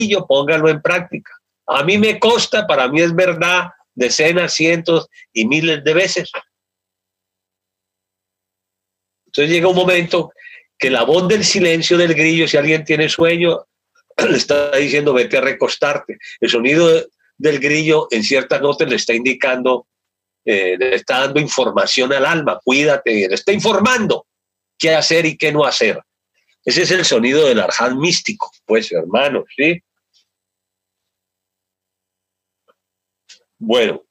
sencillo, póngalo en práctica. A mí me consta, para mí es verdad, decenas, cientos y miles de veces. Entonces llega un momento que la voz del silencio del grillo, si alguien tiene sueño, le está diciendo vete a recostarte. El sonido del grillo en ciertas notas le está indicando, le está dando información al alma, cuídate, le está informando qué hacer y qué no hacer. Ese es el sonido del arján místico, pues, hermanos, ¿sí? Bueno,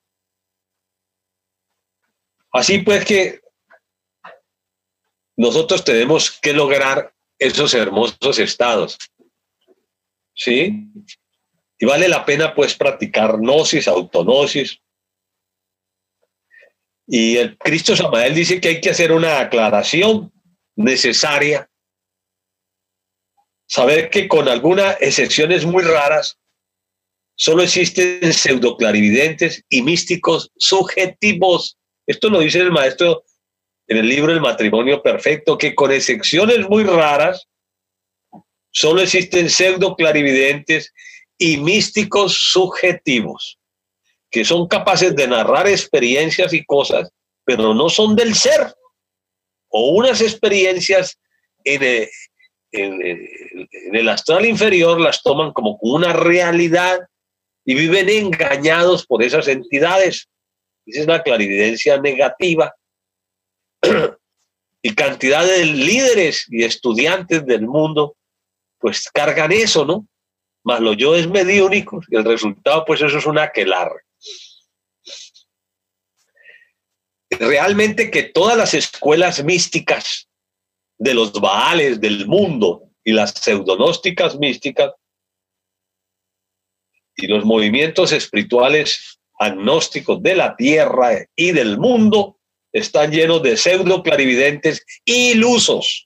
así pues que nosotros tenemos que lograr esos hermosos estados, ¿sí? Y vale la pena, pues, practicar gnosis, autognosis. Y el Cristo Samael dice que hay que hacer una aclaración necesaria, saber que con algunas excepciones muy raras, solo existen pseudoclarividentes y místicos subjetivos. Esto lo dice el maestro en el libro El matrimonio perfecto, que con excepciones muy raras, solo existen pseudoclarividentes y místicos subjetivos, que son capaces de narrar experiencias y cosas, pero no son del ser, o unas experiencias en el astral inferior las toman como una realidad y viven engañados por esas entidades. Esa es la clarividencia negativa. Y cantidad de líderes y estudiantes del mundo pues cargan eso, ¿no? Más los yoes mediúnicos, y el resultado pues eso es un aquelarre. Realmente que todas las escuelas místicas de los baales del mundo y las pseudonósticas místicas y los movimientos espirituales agnósticos de la tierra y del mundo están llenos de pseudo clarividentes ilusos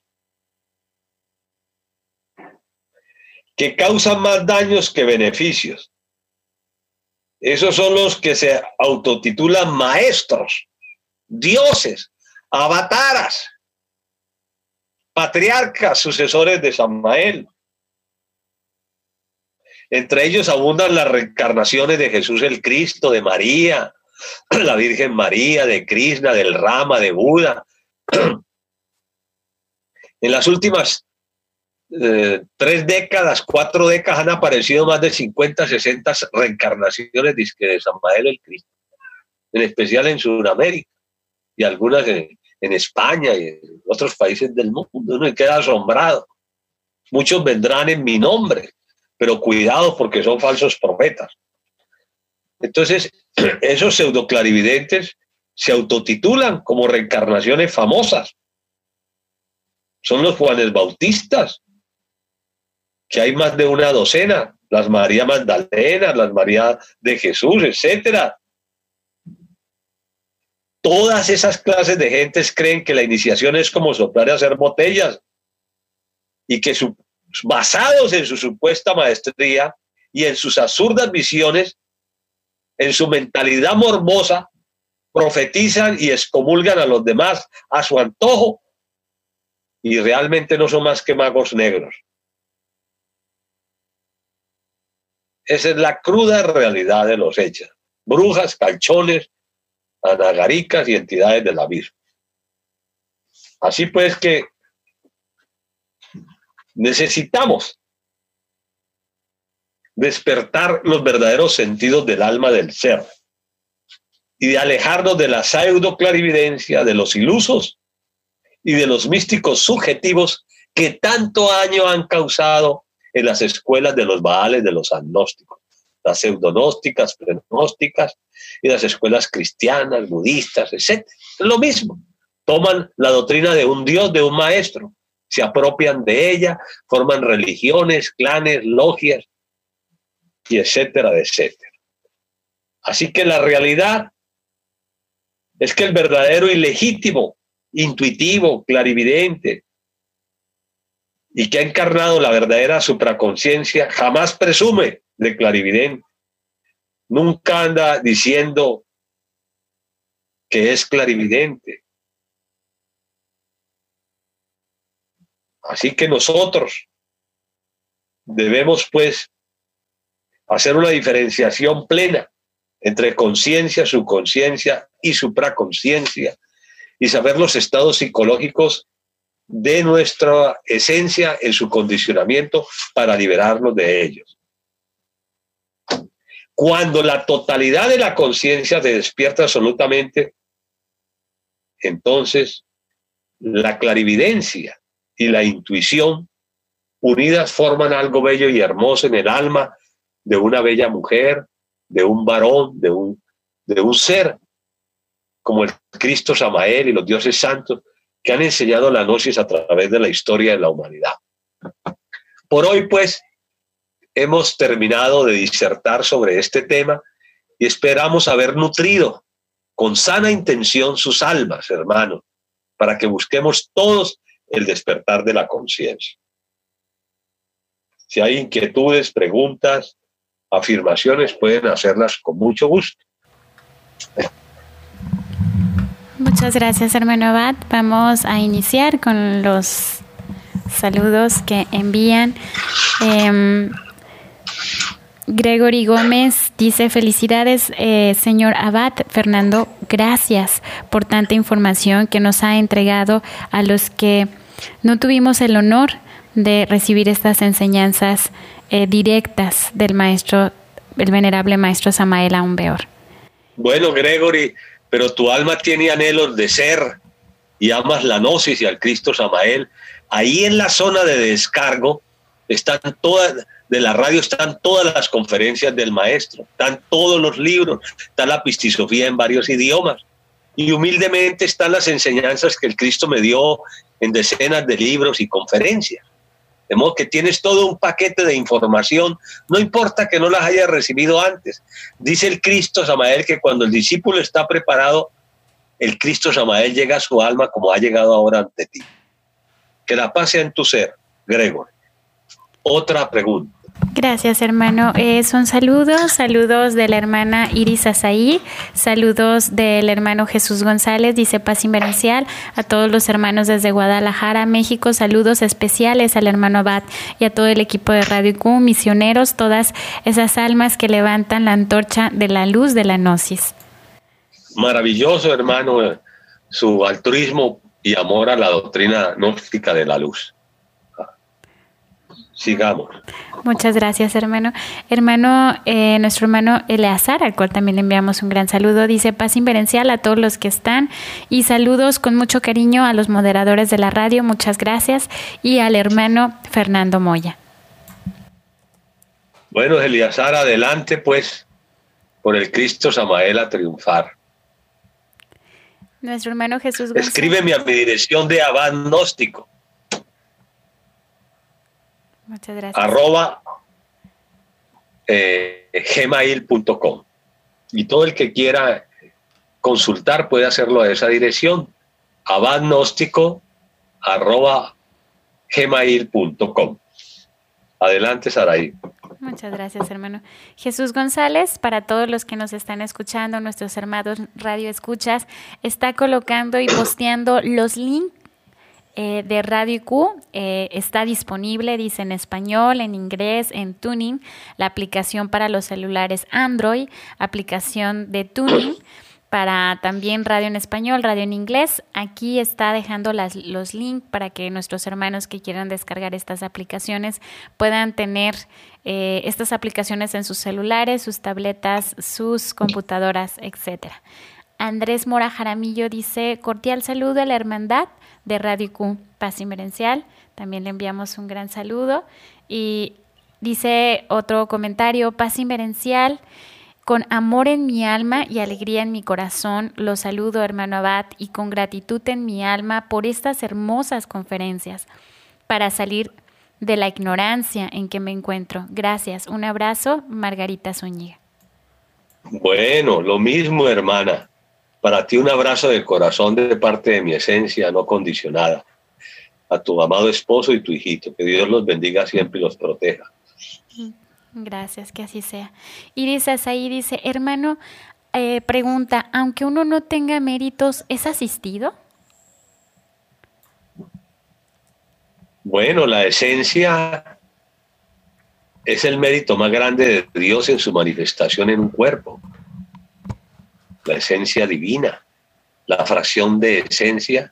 que causan más daños que beneficios. Esos son los que se autotitulan maestros, dioses, avataras, patriarcas, sucesores de Samael. Entre ellos abundan las reencarnaciones de Jesús el Cristo, de María, la Virgen María, de Krishna, del Rama, de Buda. En las últimas 3 décadas, 4 décadas han aparecido más de 50, 60 reencarnaciones de Samael el Cristo, en especial en Sudamérica y algunas en España y en otros países del mundo. Uno queda asombrado. Muchos vendrán en mi nombre, pero cuidado porque son falsos profetas. Entonces, esos pseudoclarividentes se autotitulan como reencarnaciones famosas. Son los Juanes Bautistas, que hay más de una docena, las María Magdalena, las María de Jesús, etcétera. Todas esas clases de gentes creen que la iniciación es como soplar y hacer botellas y que basados en su supuesta maestría y en sus absurdas visiones, en su mentalidad morbosa, profetizan y excomulgan a los demás a su antojo y realmente no son más que magos negros. Esa es la cruda realidad de los hechos. Brujas, calchones, anagaricas y entidades del abismo. Así pues que necesitamos despertar los verdaderos sentidos del alma del ser y de alejarnos de la pseudoclarividencia, de los ilusos y de los místicos subjetivos que tanto daño han causado en las escuelas de los baales, de los agnósticos, las pseudonósticas, prenósticas y las escuelas cristianas, budistas, etc. Es lo mismo. Toman la doctrina de un dios, de un maestro, se apropian de ella, forman religiones, clanes, logias, y etcétera, etcétera. Así que la realidad es que el verdadero y legítimo, intuitivo, clarividente, y que ha encarnado la verdadera supraconciencia, jamás presume de clarividente. Nunca anda diciendo que es clarividente. Así que nosotros debemos, pues, hacer una diferenciación plena entre conciencia, subconsciencia y supraconsciencia, y saber los estados psicológicos de nuestra esencia en su condicionamiento para liberarnos de ellos. Cuando la totalidad de la conciencia se despierta absolutamente, entonces la clarividencia y la intuición unidas forman algo bello y hermoso en el alma de una bella mujer, de un varón, de un ser, como el Cristo Samael y los dioses santos, que han enseñado la gnosis a través de la historia de la humanidad. Por hoy, pues, hemos terminado de disertar sobre este tema y esperamos haber nutrido con sana intención sus almas, hermanos, para que busquemos todos el despertar de la conciencia. Si hay inquietudes, preguntas, afirmaciones, pueden hacerlas con mucho gusto. Muchas gracias, hermano Abad. Vamos a iniciar con los saludos que envían. Gregory Gómez dice: felicidades, señor Abad. Fernando, gracias por tanta información que nos ha entregado a los que no tuvimos el honor de recibir estas enseñanzas directas del maestro, el venerable maestro Samael Aún Weor. Bueno, Gregory, pero tu alma tiene anhelos de ser y amas la gnosis y al Cristo Samael. Ahí en la zona de descargo están todas, de la radio están todas las conferencias del maestro, están todos los libros, está la pistisofía en varios idiomas y humildemente están las enseñanzas que el Cristo me dio en decenas de libros y conferencias. De modo que tienes todo un paquete de información, no importa que no las hayas recibido antes. Dice el Cristo Samael que cuando el discípulo está preparado, el Cristo Samael llega a su alma como ha llegado ahora ante ti. Que la paz sea en tu ser, Gregory. Otra pregunta. Gracias, hermano. Son saludos de la hermana Iris Azaí, saludos del hermano Jesús González, dice paz inverencial a todos los hermanos desde Guadalajara, México, saludos especiales al hermano Abad y a todo el equipo de Radio IQ, misioneros, todas esas almas que levantan la antorcha de la luz de la gnosis. Maravilloso, hermano, su altruismo y amor a la doctrina gnóstica de la luz. Sigamos. Muchas gracias, hermano. Nuestro hermano Eleazar, al cual también le enviamos un gran saludo, dice paz inverencial a todos los que están y saludos con mucho cariño a los moderadores de la radio, muchas gracias, y al hermano Fernando Moya. Bueno, Eleazar, adelante pues, por el Cristo Samael a triunfar. Nuestro hermano Jesús González. Escríbeme a mi dirección de Abad Gnóstico. Muchas gracias. @gmail.com. Y todo el que quiera consultar puede hacerlo a esa dirección, abadgnóstico@gmail.com. Adelante, Saraí. Muchas gracias, hermano. Jesús González, para todos los que nos están escuchando, nuestros hermanos radio escuchas, está colocando y posteando los links de Radio IQ. Está disponible, dice, en español, en inglés, en Tuning, la aplicación para los celulares Android, aplicación de Tuning para también radio en español, radio en inglés. Aquí está dejando los links para que nuestros hermanos que quieran descargar estas aplicaciones puedan tener estas aplicaciones en sus celulares, sus tabletas, sus computadoras, etcétera. Andrés Mora Jaramillo dice: cordial saludo a la hermandad de Radio IQ, paz inverencial. También le enviamos un gran saludo. Y dice otro comentario: paz inverencial, con amor en mi alma y alegría en mi corazón, lo saludo, hermano Abad, y con gratitud en mi alma por estas hermosas conferencias para salir de la ignorancia en que me encuentro. Gracias. Un abrazo, Margarita Zúñiga. Bueno, lo mismo, hermana. Para ti un abrazo del corazón de parte de mi esencia no condicionada. A tu amado esposo y tu hijito. Que Dios los bendiga siempre y los proteja. Gracias, que así sea. Iris Azaí dice: hermano, pregunta, aunque uno no tenga méritos, ¿es asistido? Bueno, la esencia es el mérito más grande de Dios en su manifestación en un cuerpo. La esencia divina, la fracción de esencia,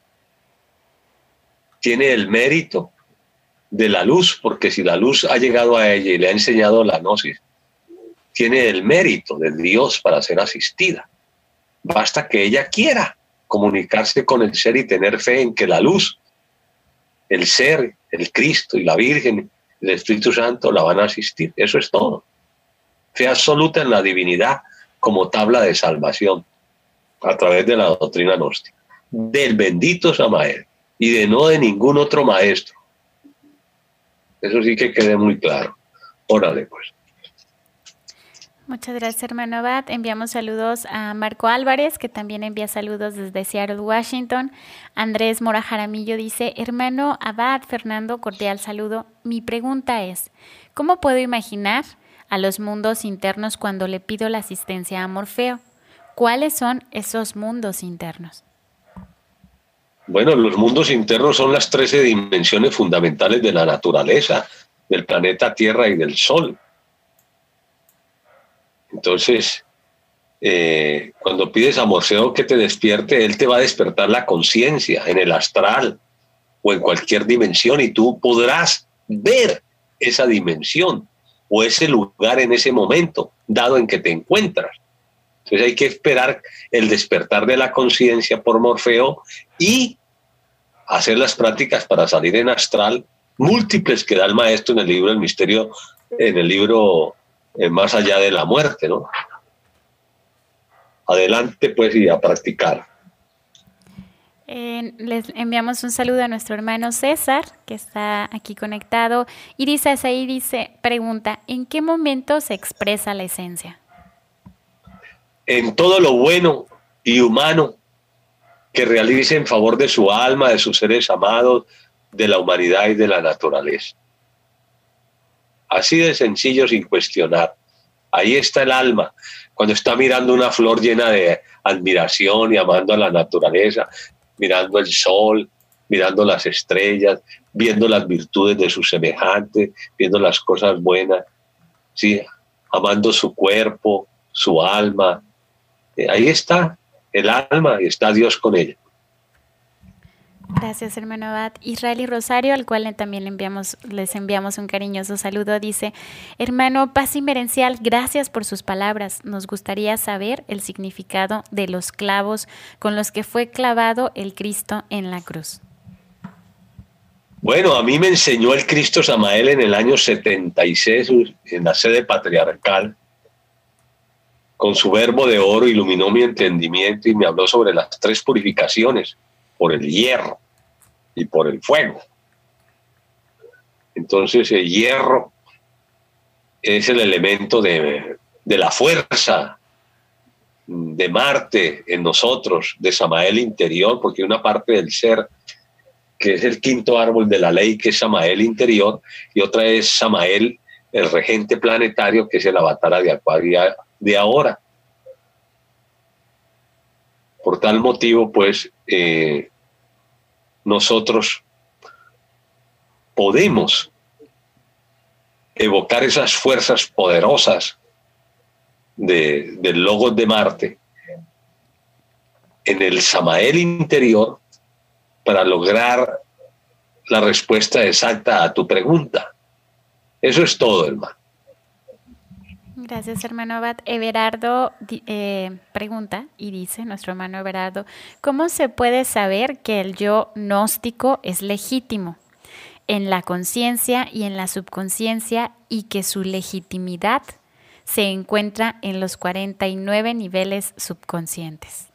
tiene el mérito de la luz, porque si la luz ha llegado a ella y le ha enseñado la gnosis, tiene el mérito de Dios para ser asistida. Basta que ella quiera comunicarse con el ser y tener fe en que la luz, el ser, el Cristo y la Virgen, el Espíritu Santo la van a asistir. Eso es todo. Fe absoluta en la divinidad como tabla de salvación a través de la doctrina gnóstica, del bendito Samael y de no de ningún otro maestro. Eso sí que quede muy claro. Órale, pues. Muchas gracias, hermano Abad. Enviamos saludos a Marco Álvarez, que también envía saludos desde Seattle, Washington. Andrés Mora Jaramillo dice: hermano Abad, Fernando, cordial saludo. Mi pregunta es, ¿cómo puedo imaginar a los mundos internos cuando le pido la asistencia a Morfeo? ¿Cuáles son esos mundos internos? Bueno, los mundos internos son las 13 dimensiones fundamentales de la naturaleza, del planeta Tierra y del Sol. Entonces, cuando pides a Morfeo que te despierte, él te va a despertar la conciencia en el astral o en cualquier dimensión, y tú podrás ver esa dimensión o ese lugar en ese momento, dado en que te encuentras. Entonces hay que esperar el despertar de la conciencia por Morfeo y hacer las prácticas para salir en astral múltiples que da el maestro en el libro El Misterio, en el libro Más allá de la muerte, ¿no? Adelante pues y a practicar. Les enviamos un saludo a nuestro hermano César, que está aquí conectado. Iris Azaí pregunta, ¿en qué momento se expresa la esencia? En todo lo bueno y humano que realice en favor de su alma, de sus seres amados, de la humanidad y de la naturaleza. Así de sencillo, sin cuestionar. Ahí está el alma, cuando está mirando una flor llena de admiración y amando a la naturaleza, mirando el sol, mirando las estrellas, viendo las virtudes de sus semejantes, viendo las cosas buenas, ¿sí? Amando su cuerpo, su alma. Ahí está el alma y está Dios con ella. Gracias, hermano Abad. Israel y Rosario, al cual también les enviamos un cariñoso saludo, dice: hermano Paz Inmerencial, gracias por sus palabras. Nos gustaría saber el significado de los clavos con los que fue clavado el Cristo en la cruz. Bueno, a mí me enseñó el Cristo Samael en el año 76 en la sede patriarcal. Con su verbo de oro iluminó mi entendimiento y me habló sobre las 3 purificaciones, por el hierro y por el fuego. Entonces el hierro es el elemento de la fuerza de Marte en nosotros, de Samael interior, porque una parte del ser, que es el 5º árbol de la ley, que es Samael interior, y otra es Samael, el regente planetario, que es el avatar de Acuario de ahora. Por tal motivo, pues, nosotros podemos evocar esas fuerzas poderosas del Logos de Marte en el Samael interior para lograr la respuesta exacta a tu pregunta. Eso es todo, hermano. Gracias, hermano Abad. Everardo pregunta y dice, nuestro hermano Everardo, ¿cómo se puede saber que el yo gnóstico es legítimo en la conciencia y en la subconsciencia y que su legitimidad se encuentra en los 49 niveles subconscientes?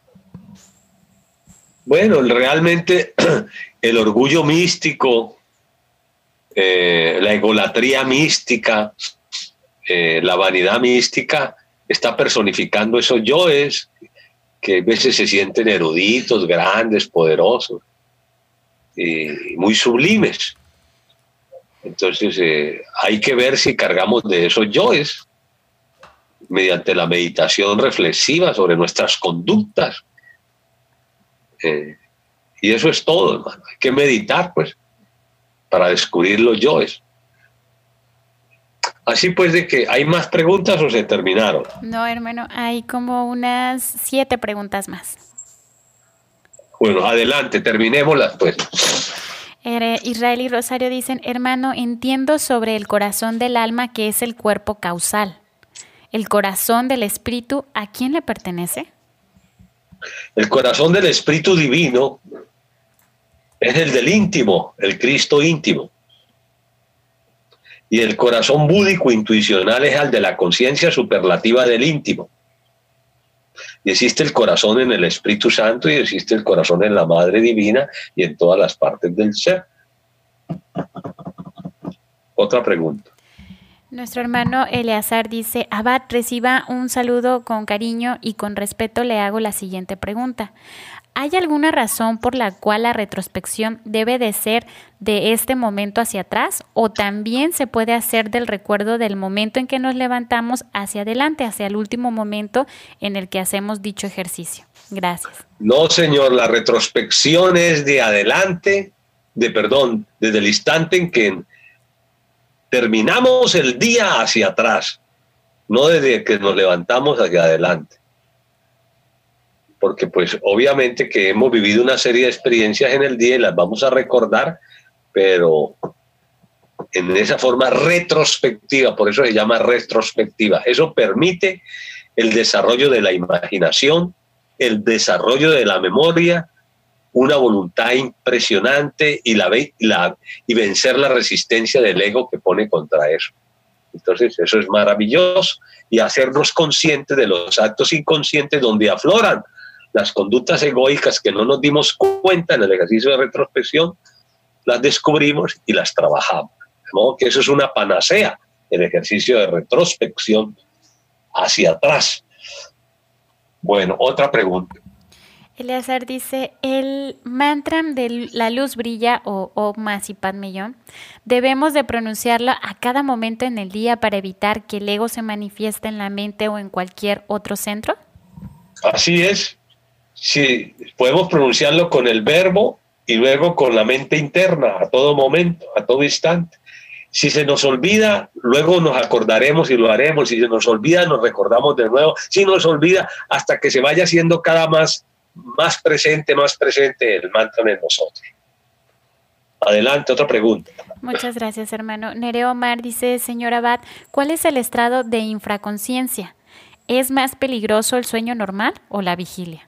Bueno, realmente el orgullo místico, la egolatría mística, la vanidad mística está personificando esos yoes que a veces se sienten eruditos, grandes, poderosos y muy sublimes. Entonces hay que ver si cargamos de esos yoes mediante la meditación reflexiva sobre nuestras conductas. Y eso es todo, hermano. Hay que meditar, pues, para descubrir los yoes. Así pues, de que hay más preguntas o se terminaron. No, hermano, hay como unas 7 preguntas más. Bueno, adelante, terminémoslas pues. Israel y Rosario dicen, hermano, entiendo sobre el corazón del alma que es el cuerpo causal. ¿El corazón del espíritu a quién le pertenece? El corazón del espíritu divino es el del íntimo, el Cristo íntimo. Y el corazón búdico intuicional es el de la conciencia superlativa del íntimo. Y existe el corazón en el Espíritu Santo y existe el corazón en la Madre Divina y en todas las partes del ser. Otra pregunta. Nuestro hermano Eleazar dice, Abad, reciba un saludo con cariño y con respeto le hago la siguiente pregunta. ¿Hay alguna razón por la cual la retrospección debe de ser de este momento hacia atrás o también se puede hacer del recuerdo del momento en que nos levantamos hacia adelante, hacia el último momento en el que hacemos dicho ejercicio? Gracias. No, señor, la retrospección es de adelante, desde el instante en que terminamos el día hacia atrás, no desde que nos levantamos hacia adelante. Porque pues obviamente que hemos vivido una serie de experiencias en el día y las vamos a recordar, pero en esa forma retrospectiva, por eso se llama retrospectiva. Eso permite el desarrollo de la imaginación, el desarrollo de la memoria, una voluntad impresionante y vencer la resistencia del ego que pone contra eso. Entonces eso es maravilloso y hacernos conscientes de los actos inconscientes donde afloran las conductas egoicas que no nos dimos cuenta en el ejercicio de retrospección, las descubrimos y las trabajamos. De modo que eso es una panacea, el ejercicio de retrospección hacia atrás. Bueno, otra pregunta. Eleazar dice, el mantra de la luz brilla o Om Mani Padme Hum, ¿debemos de pronunciarlo a cada momento en el día para evitar que el ego se manifieste en la mente o en cualquier otro centro? Así es. Sí, podemos pronunciarlo con el verbo y luego con la mente interna, a todo momento, a todo instante. Si se nos olvida, luego nos acordaremos y lo haremos. Si se nos olvida, nos recordamos de nuevo. Si nos olvida, hasta que se vaya haciendo cada más presente el mantra en nosotros. Adelante, otra pregunta. Muchas gracias, hermano. Nereo Omar dice, señor Abad, ¿cuál es el estado de infraconsciencia? ¿Es más peligroso el sueño normal o la vigilia?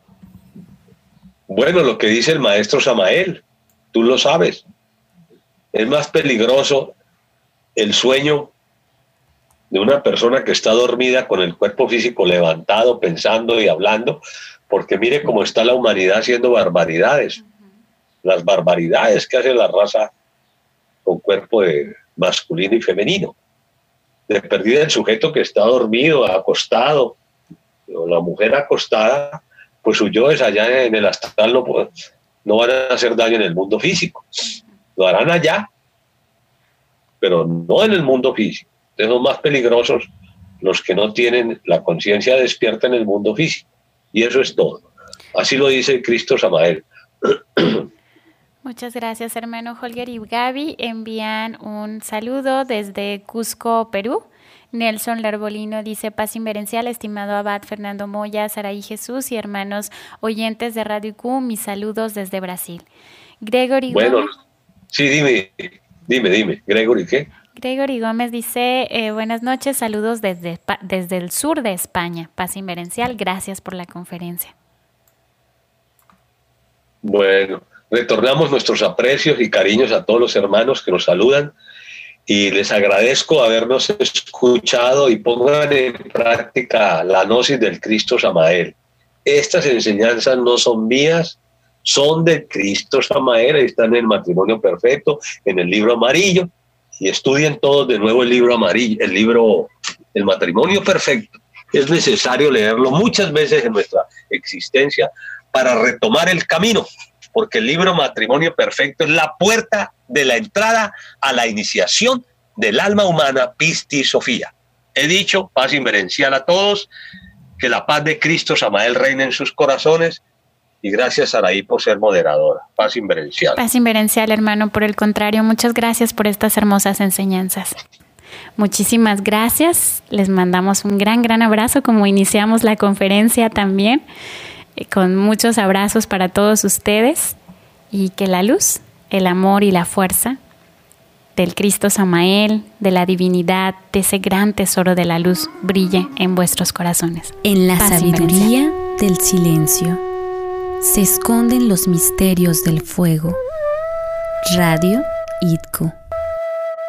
Bueno, lo que dice el maestro Samael, tú lo sabes. Es más peligroso el sueño de una persona que está dormida con el cuerpo físico levantado, pensando y hablando, porque mire cómo está la humanidad haciendo barbaridades. Las barbaridades que hace la raza con cuerpo masculino y femenino. De perdida el sujeto que está dormido, acostado, o la mujer acostada, pues sus yoes allá en el astral no van a hacer daño en el mundo físico. Lo harán allá, pero no en el mundo físico. Entonces son más peligrosos los que no tienen la conciencia despierta en el mundo físico. Y eso es todo. Así lo dice Cristo Samael. Muchas gracias, hermano Holger y Gaby. Envían un saludo desde Cusco, Perú. Nelson Larbolino dice, paz inverencial, estimado Abad Fernando Moya, Saraí Jesús y hermanos oyentes de Radio IQ, mis saludos desde Brasil. Gregory Gómez. Sí, dime, Gregory, ¿qué? Gregory Gómez dice, buenas noches, saludos desde el sur de España, paz inverencial, gracias por la conferencia. Bueno, retornamos nuestros aprecios y cariños a todos los hermanos que nos saludan. Y les agradezco habernos escuchado y pongan en práctica la gnosis del Cristo Samael. Estas enseñanzas no son mías, son del Cristo Samael, están en el Matrimonio Perfecto, en el libro amarillo, y estudien todos de nuevo el libro amarillo, el Matrimonio Perfecto. Es necesario leerlo muchas veces en nuestra existencia para retomar el camino, porque el libro Matrimonio Perfecto es la puerta de la entrada a la iniciación del alma humana, Pisti Sofía. He dicho, paz inverencial a todos, que la paz de Cristo Samael reine en sus corazones, y gracias Saraí por ser moderadora. Paz inverencial. Paz inverencial, hermano, por el contrario, muchas gracias por estas hermosas enseñanzas. Muchísimas gracias. Les mandamos un gran abrazo, como iniciamos la conferencia también, con muchos abrazos para todos ustedes, y que la luz, el amor y la fuerza del Cristo Samael, de la divinidad, de ese gran tesoro de la luz, brille en vuestros corazones. En la sabiduría del silencio se esconden los misterios del fuego. Radio IDCO.